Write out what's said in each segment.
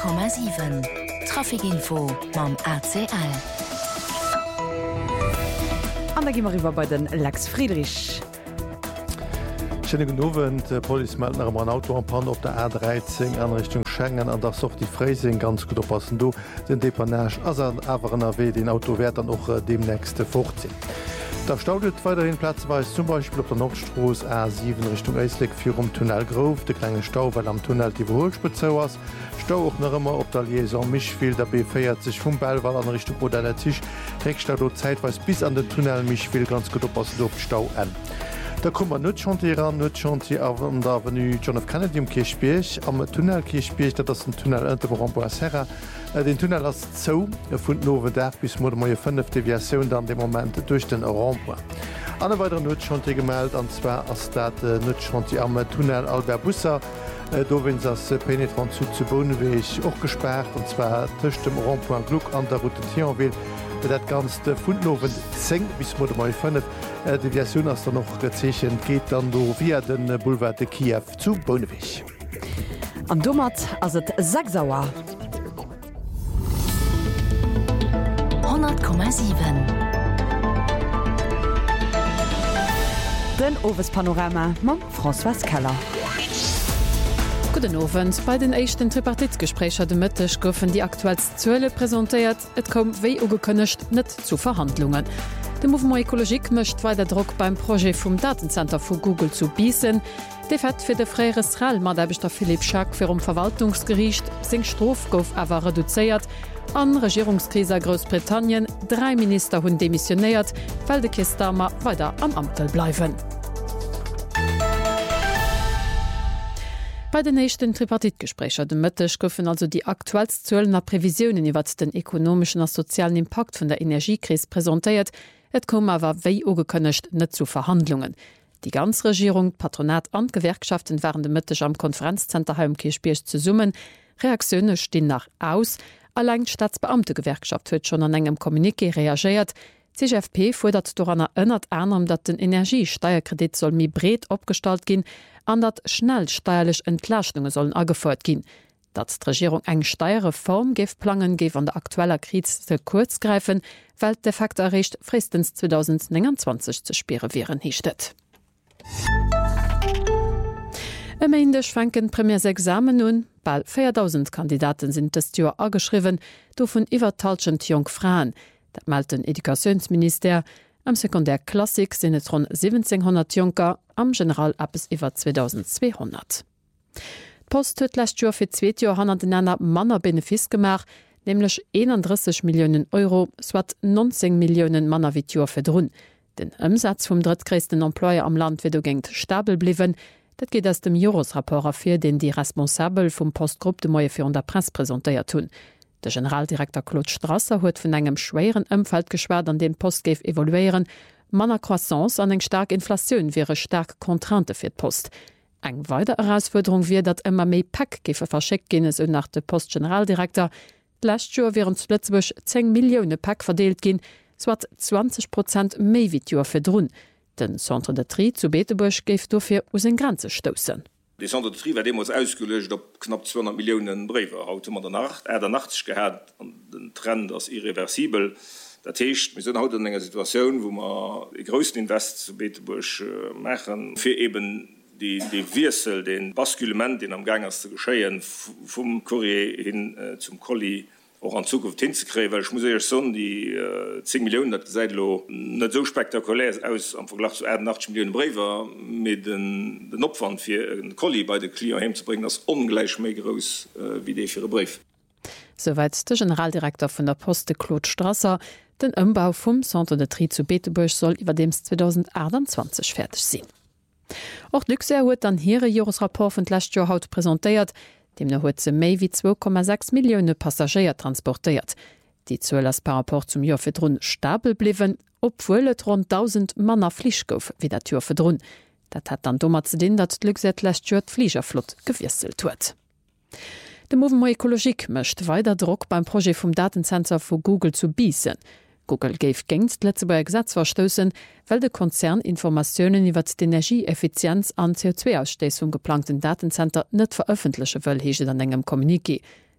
100,7 Trafikinfo mam ACL. An der gimmer iwwer bei den Lex Friedrich. Nowen Poli melden an Auto an Pan op der A13 an Richtung Schengen an der soch die Freising ganz gut oppassen. Du den Depanage as an awer NRW den Autowert an och demnächste fortsinn. Da staudet weiterhin Platzweis zum Beispiel op der Nordstroos A7 Richtung Eisleg fir Tunnel Grof, de kleine Stau, weil am Tunnel die Beholspezeu ass. Stau och noch immer op der Liaison Michville, der B4 sich vum Bellwall an Richtung Modelle Tisch. Trägstau zeitweis bis an den Tunnel Michville ganz gut oppassen op Stau an. Da kom man net Chantier an an der Avenue John F. Kennedy Kirchspiech am Tunnel Kirchspiech, dat ass den Tunnel ënter Serra. Den Tunnel ass zo vun nowe der bis mod maier 5 Deviatioun an de moment durch den Rampo. Alle weitere Notchantier gemeldt anzwer ass dat Notchantier am Tunnel Albert Busser. Do winn ass penetrant zu Bodenweich och gesperrt, anzwer tëcht dem Rampo an Gluck an der Route Thionville. Dat ganz Fundnowen seng bis mod mai 5 Deviatioun ass der noch gezechen geht dann do via den Boulevard de Kiew zu Bonnewich. An Dommat ass et Sagsauer 100,7 Den Owes Panorama mam François Keller. Guten Abend. Bei den echten Tripartitgesprächer de Mëttech goufen die aktuellst Zölle präsentiert, et kom wéi ugekënnecht net zu Verhandlungen. De Mouvement Ekologik mëcht weiter Druck beim Projekt vum Datencenter vu Google zu biesen. De fett fir de Frère Israel Madabbeter Philipp Schack fir Verwaltungsgericht seng Strof gouf awer reduzéiert. An Regierungskrise Großbritannien 3 Minister hunn demissionéiert, weil de Kistamer weiter am Amtel bleiwen. Bei den nächsten Tripartitgesprächer de Mëttech goufen also die aktuellst Zöllner Prävisionen iwwer den ökonomischen und sozialen Impact vun der Energiekrise präsentiert, et kom awer wéi ugekënnecht net zu Verhandlungen. Die ganze Regierung, Patronat an Gewerkschaften waren de Mëttech am Konferenzzenter Kirchspiech zu summen. Reaktionune stehen nach aus. Allein Staatsbeamtegewerkschaft huet schon an engem Kommuniqué reagiert. CGFP fordert daran erinnert an, dat den Energiesteuerkredit soll mi bret opgestalt gin, an dat schnell steuerlich Entlastungen sollen angefordert gin. Dat die Regierung eng Steuerreform gef planen gef an der aktueller Krise kurz greifen, weil de facto errecht fristens 2029 zu spere wären hiechtet. Emmeindech schwanken Premiers Examen nun, bald 4.000 Kandidaten sind das Jahr angeschrieben, do vun iwwer 1.000 Jungfrauen. Dat meldt den Edukationsminister. Am Sekundärklassik sind es rund 1700 Junker, am General ab es iwwer 2200. Post huet last Jahr fir 2 Joer han den einer Manner Benefis gemacht, nämlich 31 Millionen Euro, swat 19 Millionen Manner wie Joer verdrun. Den Umsatz vom drittgrößten Employer am Land wird gengt stabil blieben. Dat geht aus dem Jurosrapport afir, den die Responsabel vom Postgruppe de Moie für der Presse präsentiert tun. Der Generaldirektor Claude Strasser huet vun engem schweren Ëmfeld geschwert an den Post geif evaluieren. Manner Croissance an eng stark Inflationun wäre stark Kontrante fir d Post. Eng weiter Herausforderung wie dat immer méi Pack gefe verscheckt gin es nach de Postgeneraldirektor. Last Jahr wären Lützeburg 10 Millionen Pack verdeelt gin, swat 20% méi wie Joer verdrun. Den Centre de Tri zu Beetebusch geif dofir us en Grenze stossen. Die Centre de Tri war demos ausgelöscht op knapp 200 Millionen Briefe. Haut der Nacht der Nacht gehört an den Trend als irreversibel. Dat heißt, wir sind heute in einer Situation, wo wir den größten Invest zu Beetebusch machen, für eben die Wirsel, den Baskulement, den am Gang ist zu geschehen, vom Courier hin zum Colli auch an Zukunft hinzukriegen, weil ich muss ehrlich sagen, die 10 Millionen, das seid nicht so spektakulär aus am Vergleich zu 80 Millionen Briefe mit den Opfern für einen Colli bei den Klienten heimzubringen, das ungleich mehr groß wie die für einen Brief. Soweit der Generaldirektor von der Post Claude Strasser. Den Umbau vom Centre de Tri zu Beetebusch soll über dem 2028 fertig sein. Auch Luxair huet dann hier Jahresrapport von last Jahr haut präsentiert, dem huet ze méi wie 2,6 Millionen Passagier transportiert. Die Zölle par rapport zum Jahr verdrun stabil bliwen, obwohl et rund 1000 Manner Flisch gouf wie der Tür verdrun. Dat hat dann dummer ze den, dat Luxair last Jahr Fliegerflot gewirselt huet. De Mouvement Ekologik mëcht weiter Druck beim Projekt vom Datencenter vu Google zu biesen. Google geif gängst letze bei Gesetz verstoßen, weil der Konzern Informationen über die Energieeffizienz an CO2-Ausstoß vom geplanten Datencenter nicht veröffentlichen will, hieß es an engem Kommuniqué.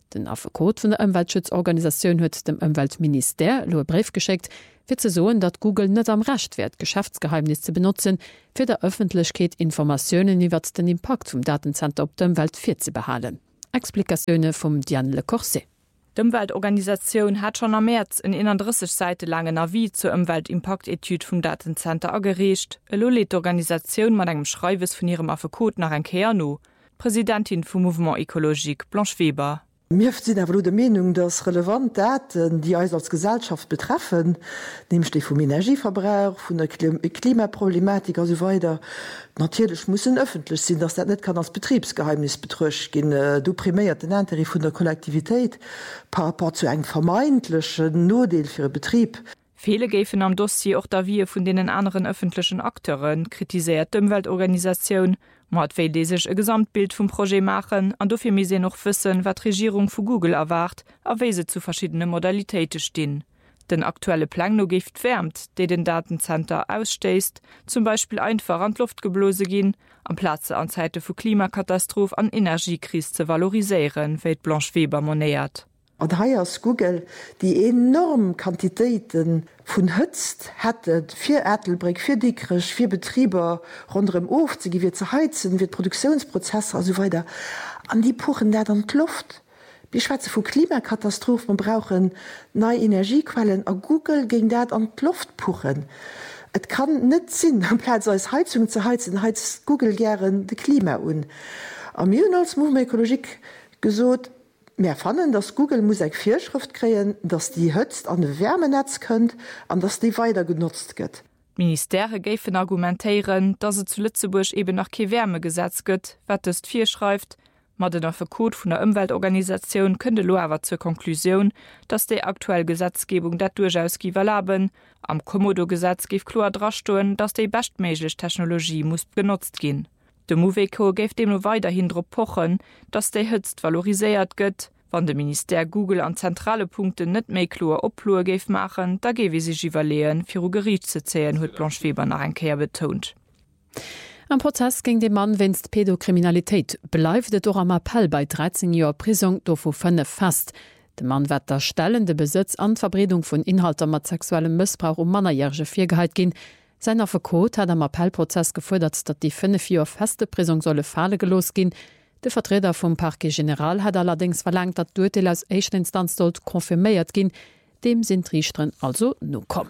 Den Affekot vun der Umweltschutzorganisation huet dem Umweltminister loe Brief geschickt, fir ze soen, dat Google net am Recht wert Geschäftsgeheimnis zu benutzen, fir der Öffentlichkeit Informationen iwwer den Impact vom Datencenter op der Umwelt fir zu behalen. Explikationune vum Diane Le Corset. Die Umweltorganisation hat schon am März in 31 Seite langen Avis zur Umweltimpactetude vom Datencenter angeregt. Lo lädt die Organisation mit einem Schreiwes von ihrem Affekot nach Keanu. Präsidentin vom Mouvement Écologique, Blanche Weber. Mir sind aber der Meinung, dass relevante Daten, die uns als Gesellschaft betreffen, nämlich vom Energieverbrauch, von der Klimaproblematik und so weiter, natürlich müssen öffentlich sein, dass das nicht kann als Betriebsgeheimnis betrücht gehen. Du primiert den Anteil von der Kollektivität par rapport zu einem vermeintlichen Notdeel für den Betrieb. Viele geben am Dossier auch da wir von den anderen öffentlichen Akteuren, kritisiert die Umweltorganisation. Mat wéi dé sech e Gesamtbild vum Projekt machen, an dofir mi se noch fëssen, wat d'Regierung vu Google erwart, a wéi se zu verschiedene Modalitéite stinn. Den aktuelle Plan no Gift wärmt, déi den Datencenter ausstéist, zum Beispiel einfach an Luft geblose ginn, am Platze an Zeite vu Klimakatastroph an Energiekris ze valoriséieren, wéit Blanche Weber monéiert. Und hier aus Google die enormen Quantitäten von Hützt hättet, für Ertelbrick, für Dickrich, für Betriebe rund um Ofen zu geben, zu heizen, für Produktionsprozesse und so weiter. Und die puchen da dann die Luft. Wir schwätzen von Klimakatastrophen, wir brauchen neue Energiequellen. Und Google ging da an die Luft puchen. Es kann nicht sein, am Platz als Heizung zu heizen, heizt Google gern das Klima an. Und wir als Mouvement Écologique gesagt, wir fanden, dass Google muss eine Vorschrift kriegen, dass die Hützt an ein Wärmenetz könnt und dass die weiter genutzt wird. Ministere gäfen argumentieren, dass es zu Lützeburg eben noch kein Wärmegesetz gibt, was das vorschreibt. Mit den Affekot von der Umweltorganisation könnte lo aber zur Konklusion, dass die aktuelle Gesetzgebung das durchaus haben. Am Komodo-Gesetz gibt klar dranstehen, dass die bestmögliche Technologie muss genutzt gehen. De Moveco geft dem no weiterhin drop pochen, dass der Hützt valorisiert gëtt. Wann de Minister Google an zentrale Punkte net méi klar oplue geif machen, da gewe sich iwwerleen fir Gericht ze zählen, huet Blanche Weber nach enkeer betont. Am Prozess ging dem Mann wennst Pädokriminalität bleifte doch am Appell bei 13 Jahr Prison do vu 5 fast. De Mann wird der stellende Besitz an Verbredung von Inhalter mat sexuellem Missbrauch mannerjährige Viergeheit gin. Sein Affekot hat am Appellprozess gefordert, dass die 5 Jahre feste Prison solle Falle gelos gehen. Der Vertreter vom Parquet General hat allerdings verlangt, dass die Urteil aus erster Instanz dort konfirmiert gehen. Dem sind Richtern also nur kommen.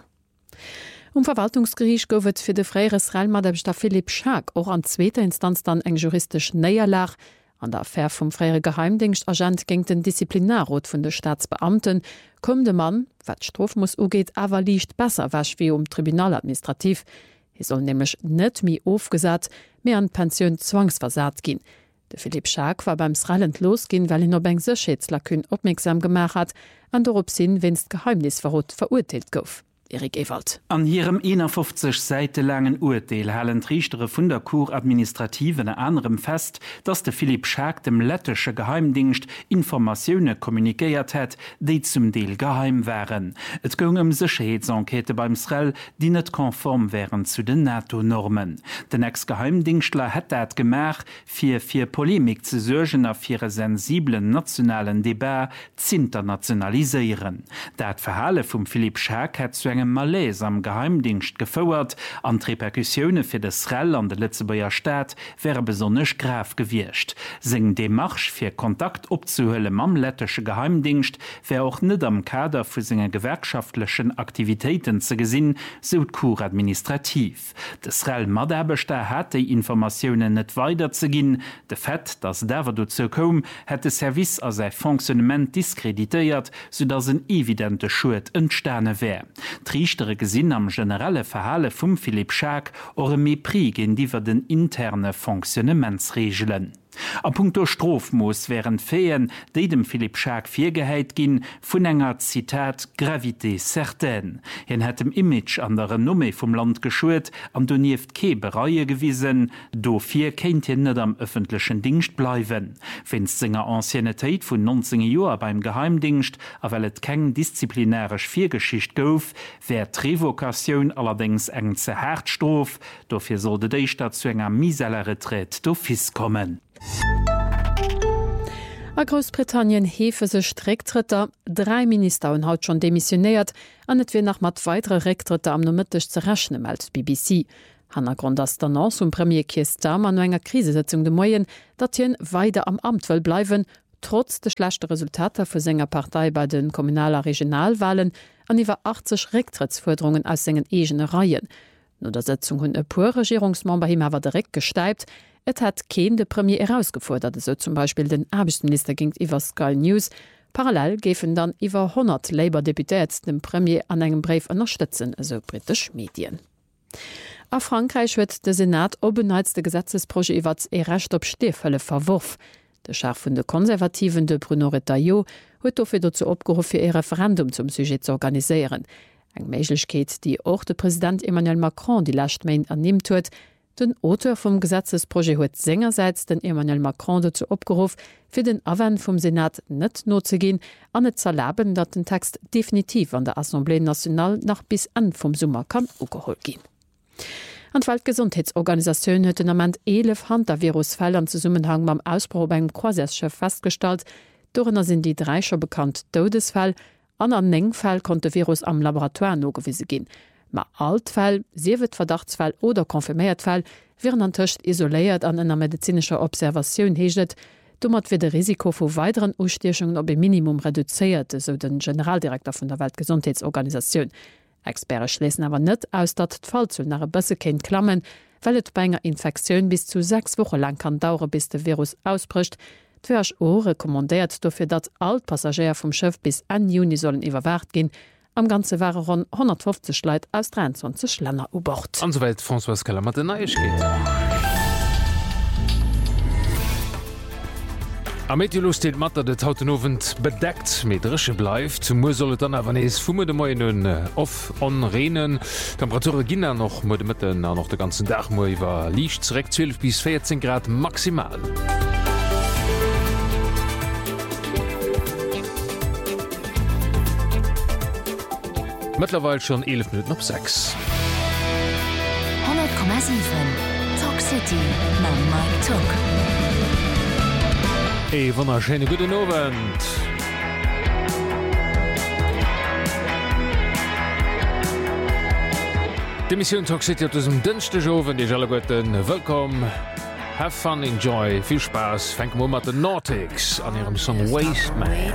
Verwaltungsgericht gowet für den freien Israel-Madabster Philipp Schaak auch an zweiter Instanz dann eng juristisch Näherlach. An der Affäre vom freien Geheimdienstagent gegen den Disziplinarrat von der Staatsbeamten kommt der Mann, was Strafmus ugeht, aber liegt besser wasch wie Tribunaladministrativ. Er soll nämlich nicht mehr aufgesagt, mehr an Pension zwangsversagt gehen. Der Philipp Schaak war beim Sralend losgehen, weil er noch beim Sicherheitslakün aufmerksam gemacht hat, an darauf sind, wenn es Geheimnisverrat verurteilt gouf. Erik Ewald. An ihrem 51 Seite langen Urteil halen Richtere vun der Kur administrativen anderem fest, dass der Philipp Schaak dem lettesche Geheimdienst Informationen kommuniziert hat, die zum Deel geheim wären. Et ging Sicherheitsenquete beim Srel, die nicht konform wären zu den NATO-Normen. Den Ex-Geheimdienstler hat dat gemacht, für Polemik zu sorgen auf ihre sensiblen nationalen Debat zu internationalisieren. Dat Verhalle vom Philipp Schaak hat zu engem Malaise am Geheimdienst gefauert, an Reperkussionen für das Srel an der Lützeburger Staat wäre besonders graf gewircht. Sing Demarche für Kontakt opzuhöllen am lettischen Geheimdienst wäre auch nicht am Kader für seine gewerkschaftlichen Aktivitäten zu gesehen, so Kur administrativ. Das Srel Madabester hat die Informationen nicht weiterzugehen. Der Fett, dass der dazu kam, hat das Service als sein Funktionament diskreditiert, sodass ein evidente Schuld entstanden wäre. Trichtere gesinn am generelle Verhalle vum Philipp Schaak or Mépris gin diwer den interne Fonctionnementsregeln. A puncto Strofmoos wären Feen, déi dem Philipp Schaak virgeheit ginn, vun enger Zitat Gravité certaine. Hien hat dem Image an der Renommee vum Land geschuet, an du nieft Kebereie gewiesen, dofir kennt hien net am öffentlichen Dienst bleiwen. Wenn's senger Anciennetéit vun 19 Joer beim Geheimdienst, a well et keng disziplinarisch Virgeschicht gouf, wär d'Revokationun allerdings eng ze Härtstrof, dofir sollte déi Stadt zu enger miseller Retreat d'Office kommen. A Großbritannien hefe se Strecktritter, 3 Minister hun haut schon demissioniert, an net wie nach mat weitere Rektritter am nomitisch zerrechne meldt BBC. Hanna Grund as d'Annonce Premier Keir Starmer an enger Krisesitzung de Moien, dat hien weide am Amt wëll bleiwen, trotz de schlechte Resultater vu senger Partei bei den kommunaler Regionalwahlen an iwwer 80 Rektrittsforderungen aus sengen egene Reihen. No der Sitzung hunn e puer Regierungsmember him awer direkt gesteipt. Et hat kein de Premier herausgefordert, so zum Beispiel den Arbeitsminister gingt iwwer Sky News. Parallel gefen dann iwwer 100 Labour-Deputats dem Premier an engem Brief unterstützen, so britisch Medien. A Frankreich huet de Senat obenheizte Gesetzesproje iwwer Recht op Stefëlle verwurf. De Chef vun de Konservativen de Bruno Retailleau huet dofir dazu opgerufen, fir e Referendum zum Sujet zu organisieren. Eng Meiglechkeet, die och de Präsident Emmanuel Macron die Lastmain annimmt huet. Den Autor vom Gesetzesproje huet sengerseits den Emmanuel Macron dazu opgerufen, fir den Awen vom Senat net notzugin, an net zerlaben, dat den Text definitiv an der Assemblée Nationale nach bis an vom Summer kann ugeholt gin. An d Weltgesundheitsorganisationun huet den amment 11 Hantavirusfällen zu Summenhang mam Ausbruch beim Croisièreschef festgestalt. Dornner sind die 3 schon bekannt Todesfall, an Nengfall konnte Virus am Laboratoire nogewiese gin. Ma Altfall, 7 Verdachtsfall oder Konfirmiertfall wären an Töcht isoléiert an einer medizinischer Observation heget, dummert fir de Risiko vu weiteren Ustechungen op e Minimum reduziert, so den Generaldirektor von der Weltgesundheitsorganisation. Experte schließen aber net aus, dat d' Fallzahl nach e bësse kenint klammen, weil et bei enger Infektion bis zu 6 Wochen lang kann dauern, bis der Virus ausbricht. D'WHO rekommandiert dafür, dat alt Passagier vom Schiff bis an Juni sollen iwwerwacht gehen. Am ganze waren rund 150 Leute aus 23 Ländern u Bord. Ansoweit François Keller mat den Neuigkeiten. Am Meteo steht Matter de Tautenowend bedeckt mit Rische bleif. Zum Mo sollet dann awer nees Fumme de Moien off anrenen. Temperature ginner noch mod mitten noch de ganzen Dach mo iwwer liicht 12 bis 14 Grad maximal. Mittlerweile schon 11 Minuten ab 6. 100,7 Talk City na Mike Talk. Hey, wunderschöne guten Abend. Die Mission Talk City hat uns am dünnsten Joven, die alle guten willkommen. Have fun, enjoy, viel Spaß. Fängt mal mit den Nautics an ihrem Song Waste Man.